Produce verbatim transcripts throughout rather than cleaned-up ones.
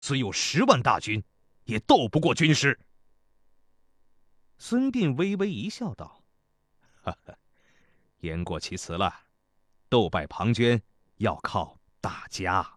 虽有十万大军，也斗不过军师。” 孙膑微微一笑道：“ 哈哈，言过其实了，斗败庞涓要靠大家。”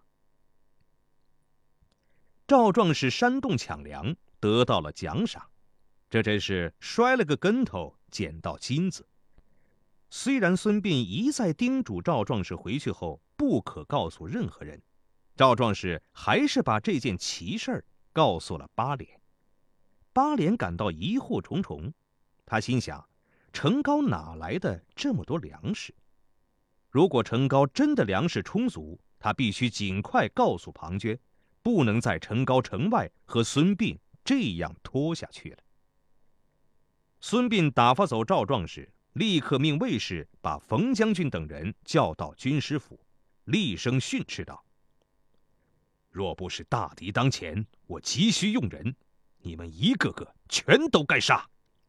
赵壮士煽动抢粮，得到了奖赏，这真是摔了个跟头捡到金子。虽然孙膑一再叮嘱赵壮士回去后不可告诉任何人，赵壮士还是把这件奇事儿告诉了巴脸。巴脸感到疑惑重重，他心想：成高哪来的这么多粮食？如果成高真的粮食充足，他必须尽快告诉庞涓，不能在成高城外和孙膑这样拖下去了。孙膑打发走赵壮士，立刻命卫士把冯将军等人叫到军师府，厉声训斥道：“ 若不是大敌当前，我急需用人，你们一个个全都该杀。”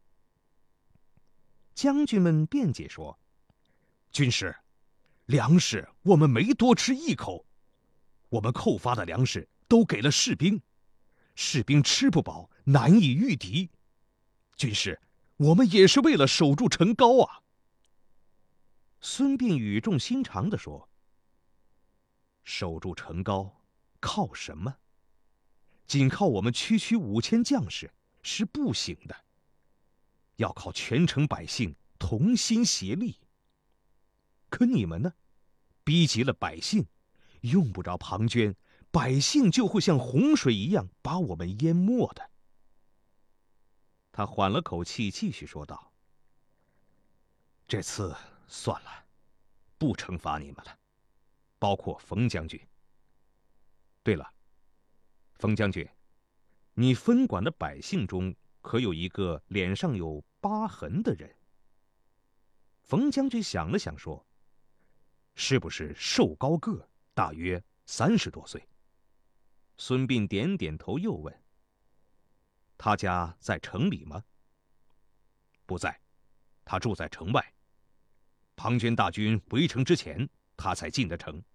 将军们辩解说：“ 军师，粮食我们没多吃一口，我们扣发的粮食都给了士兵，士兵吃不饱，难以御敌。军师，我们也是为了守住城高啊。” 孙膑语重心长地说：“守住城高，靠什么？仅靠我们区区五千将士是不行的，要靠全城百姓同心协力。可你们呢？逼急了百姓，用不着庞涓，百姓就会像洪水一样把我们淹没的。”他缓了口气，继续说道：“ 这次算了，不惩罚你们了，包括冯将军。对了，冯将军，你分管的百姓中可有一个脸上有疤痕的人？” 冯将军想了想说：“ 是不是瘦高个，大约三十多岁？” 孙膑点点头，又问：“他家在城里吗？”“ 不在，他住在城外。庞涓大军围城之前，他才进的城。”“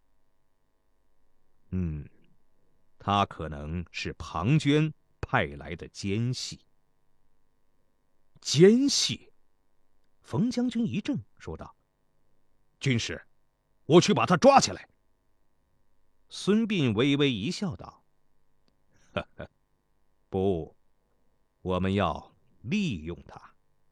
嗯，他可能是庞涓派来的奸细。”“ 奸细？” 冯将军一怔，说道：“ 军师，我去把他抓起来。” 孙膑微微一笑道：“ 呵呵，不，我们要利用他。”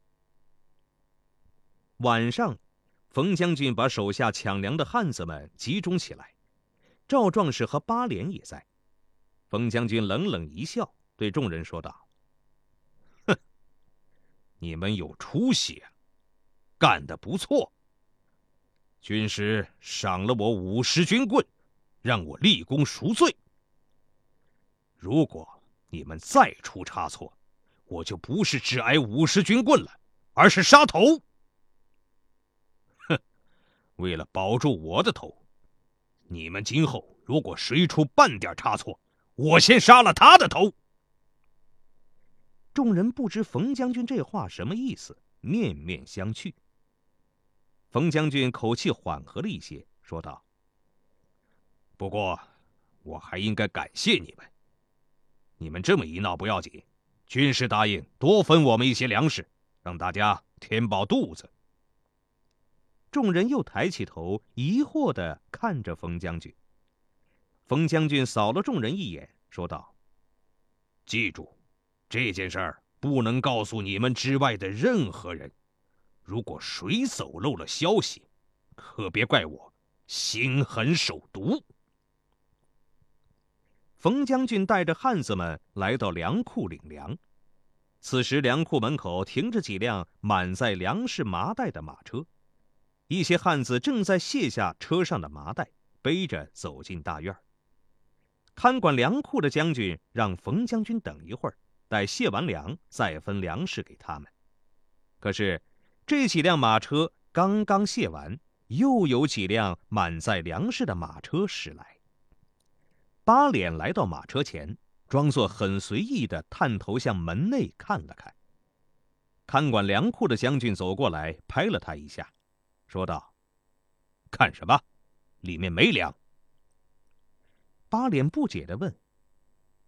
晚上，冯将军把手下抢粮的汉子们集中起来，赵壮士和巴脸也在。冯将军冷冷一笑，对众人说道：“ 哼，你们有出息啊，干得不错。军师赏了我五十军棍，让我立功赎罪。如果你们再出差错，我就不是只挨五十军棍了，而是杀头。哼，为了保住我的头，你们今后如果谁出半点差错，我先杀了他的头。” 众人不知冯将军这话什么意思，面面相觑。冯将军口气缓和了一些，说道：“ 不过，我还应该感谢你们。你们这么一闹不要紧，军师答应多分我们一些粮食，让大家填饱肚子。” 众人又抬起头，疑惑地看着冯将军。冯将军扫了众人一眼，说道：“ 记住，这件事儿不能告诉你们之外的任何人。如果谁走漏了消息，可别怪我心狠手毒。” 冯将军带着汉子们来到粮库领粮。此时粮库门口停着几辆满载粮食麻袋的马车，一些汉子正在卸下车上的麻袋，背着走进大院。看管粮库的将军让冯将军等一会儿，待卸完粮再分粮食给他们。可是这几辆马车刚刚卸完，又有几辆满载粮食的马车驶来。巴脸来到马车前，装作很随意地探头向门内看了看。看管粮库的将军走过来，拍了他一下，说道：“ 看什么？里面没粮。” 巴脸不解地问：“